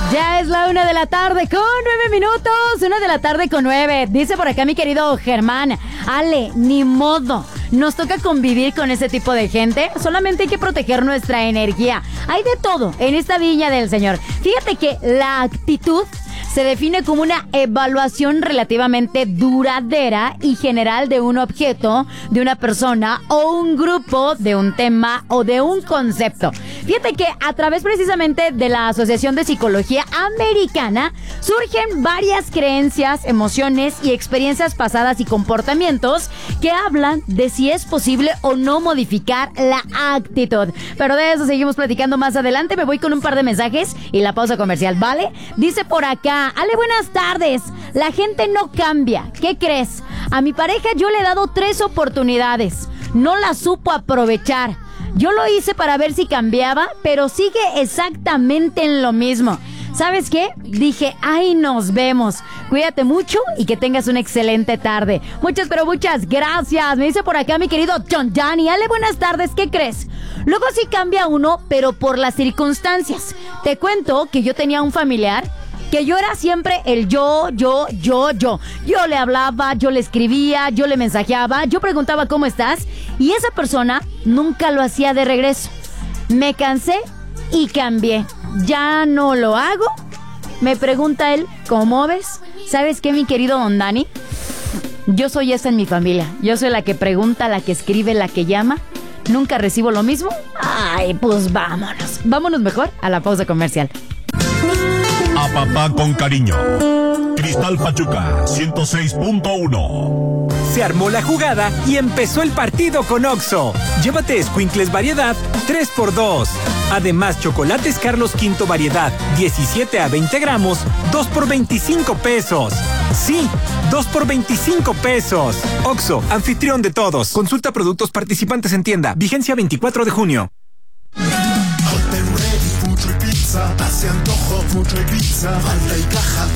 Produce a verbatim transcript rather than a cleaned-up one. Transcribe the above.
Ya es la una de la tarde con nueve minutos. Una de la tarde con nueve. Dice por acá mi querido Germán. Ale, ni modo. Nos toca convivir con ese tipo de gente. Solamente hay que proteger nuestra energía. Hay de todo en esta viña del Señor. Fíjate que la actitud se define como una evaluación relativamente duradera y general de un objeto, de una persona o un grupo, de un tema o de un concepto. Fíjate que a través precisamente de la Asociación de Psicología Americana surgen varias creencias, emociones y experiencias pasadas y comportamientos que hablan de si es posible o no modificar la actitud. Pero de eso seguimos platicando más adelante. Me voy con un par de mensajes y la pausa comercial, ¿vale? Dice por acá, Ale, buenas tardes. La gente no cambia. ¿Qué crees? A mi pareja yo le he dado tres oportunidades. No la supo aprovechar. Yo lo hice para ver si cambiaba, pero sigue exactamente en lo mismo. ¿Sabes qué? Dije, ay, nos vemos. Cuídate mucho y que tengas una excelente tarde. Muchas, pero muchas gracias. Me dice por acá mi querido John Johnny. Ale, buenas tardes. ¿Qué crees? Luego sí cambia uno, pero por las circunstancias. Te cuento que yo tenía un familiar que yo era siempre el yo, yo, yo, yo. Yo le hablaba, yo le escribía, yo le mensajeaba, yo preguntaba cómo estás y esa persona nunca lo hacía de regreso. Me cansé y cambié. Ya no lo hago. Me pregunta él, ¿cómo ves? ¿Sabes qué, mi querido Don Dani? Yo soy esa en mi familia. Yo soy la que pregunta, la que escribe, la que llama. Nunca recibo lo mismo. Ay, pues vámonos. Vámonos mejor a la pausa comercial. A papá con cariño. Cristal Pachuca ciento seis punto uno. Se armó la jugada y empezó el partido con Oxxo. Llévate escuincles variedad tres por dos. Además, chocolates Carlos V variedad diecisiete a veinte gramos, dos por veinticinco pesos. Sí, dos por veinticinco pesos. Oxxo, anfitrión de todos. Consulta productos participantes en tienda. Vigencia veinticuatro de junio. Hace antojo mucho Ibiza, falta y caja